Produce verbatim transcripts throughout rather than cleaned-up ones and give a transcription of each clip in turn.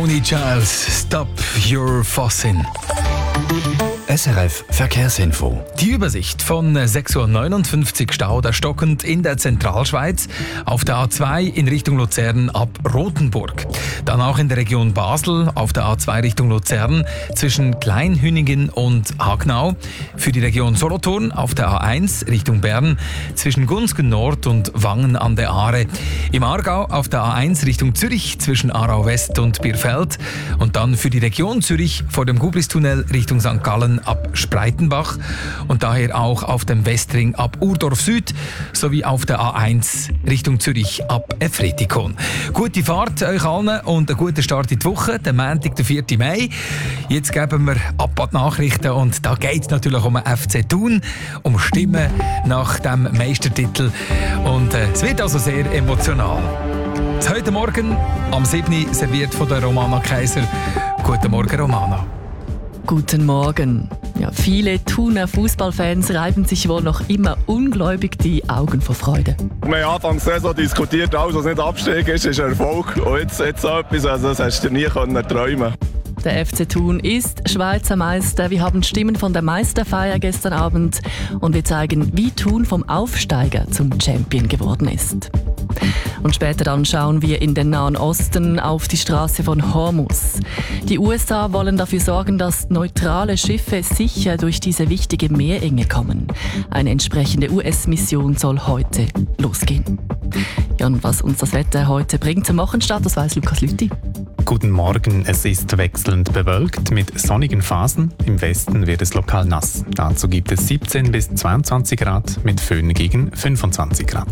Tony Giles, Stop Your Fossin. S R F Verkehrsinfo. Die Übersicht von sechs Uhr neunundfünfzig Stau oder stockend in der Zentralschweiz, auf der A zwei in Richtung Luzern ab Rothenburg. Dann auch in der Region Basel auf der A zwei Richtung Luzern zwischen Kleinhüningen und Hagnau. Für die Region Solothurn auf der A eins Richtung Bern zwischen Gunsgen Nord und Wangen an der Aare. Im Aargau auf der A eins Richtung Zürich zwischen Aarau West und Bierfeld. Und dann für die Region Zürich vor dem Gubristunnel Richtung Sankt Gallen ab Spreitenbach und daher auch auf dem Westring ab Urdorf Süd sowie auf der A eins Richtung Zürich ab Efretikon. Gute Fahrt euch allen und einen guten Start in die Woche, der Montag, der vierten Mai. Jetzt geben wir ab an die Nachrichten und da geht es natürlich um den F C Thun, um Stimmen nach dem Meistertitel und äh, es wird also sehr emotional. Heute Morgen am sieben Uhr serviert von der Romana Kaiser. Guten Morgen, Romana. Guten Morgen. Ja, viele Thuner Fußballfans reiben sich wohl noch immer ungläubig die Augen vor Freude. Wir haben Anfang der Saison diskutiert, alles was nicht Abstieg ist, ist Erfolg. Und jetzt, jetzt so etwas, also das hast du nie träumen können. Der F C Thun ist Schweizer Meister. Wir haben Stimmen von der Meisterfeier gestern Abend und wir zeigen, wie Thun vom Aufsteiger zum Champion geworden ist. Und später dann schauen wir in den Nahen Osten auf die Straße von Hormuz. Die U S A wollen dafür sorgen, dass neutrale Schiffe sicher durch diese wichtige Meerenge kommen. Eine entsprechende U S-Mission soll heute losgehen. Ja, und was uns das Wetter heute bringt zum Wochenstart, das weiss Lukas Lüthi. Guten Morgen, es ist wechselnd bewölkt mit sonnigen Phasen. Im Westen wird es lokal nass. Dazu gibt es siebzehn bis zweiundzwanzig Grad mit Föhn gegen fünfundzwanzig Grad.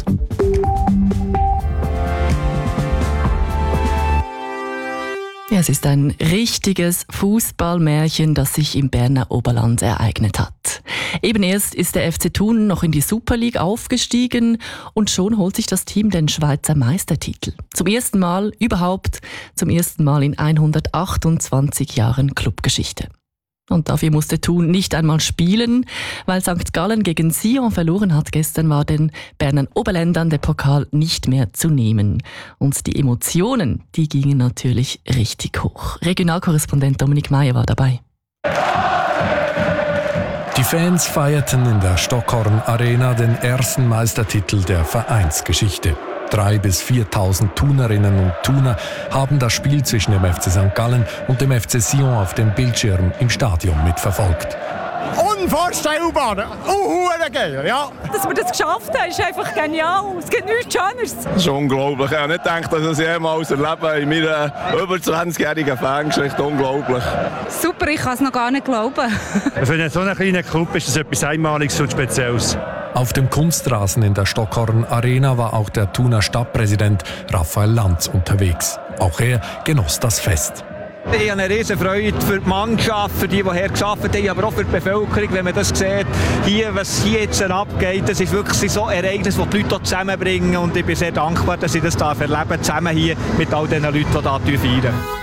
Ja, es ist ein richtiges Fußballmärchen, das sich im Berner Oberland ereignet hat. Eben erst ist der F C Thun noch in die Super League aufgestiegen und schon holt sich das Team den Schweizer Meistertitel. Zum ersten Mal überhaupt, zum ersten Mal in hundertachtundzwanzig Jahren Clubgeschichte. Und dafür musste Thun nicht einmal spielen, weil Sankt Gallen gegen Sion verloren hat. Gestern war den Berner Oberländern der Pokal nicht mehr zu nehmen. Und die Emotionen, die gingen natürlich richtig hoch. Regionalkorrespondent Dominik Meyer war dabei. Die Fans feierten in der Stockhorn Arena den ersten Meistertitel der Vereinsgeschichte. Dreitausend bis viertausend Thunerinnen und Thuner haben das Spiel zwischen dem F C Sankt Gallen und dem F C Sion auf dem Bildschirm im Stadion mitverfolgt. Unvorstellbar! Uh, geil, ja. Dass wir das geschafft haben, ist einfach genial. Es gibt nichts Schöneres. Das ist unglaublich. Ich habe nicht gedacht, dass ich das jemals erlebe in meiner über zwanzigjährigen Fangeschichte. Unglaublich. Super, ich kann es noch gar nicht glauben. Für so einen kleinen Club ist das etwas Einmaliges und Spezielles. Auf dem Kunstrasen in der Stockhorn Arena war auch der Thuner Stadtpräsident Raphael Lanz unterwegs. Auch er genoss das Fest. Ich habe eine riesen Freude für die Mannschaft, für die, die hier gearbeitet haben, aber auch für die Bevölkerung, wenn man das sieht. Hier, was hier jetzt abgeht, das ist wirklich so ein Ereignis, das die Leute hier zusammenbringen. Und ich bin sehr dankbar, dass ich das erleben darf, zusammen hier mit all den Leuten, die hier feiern.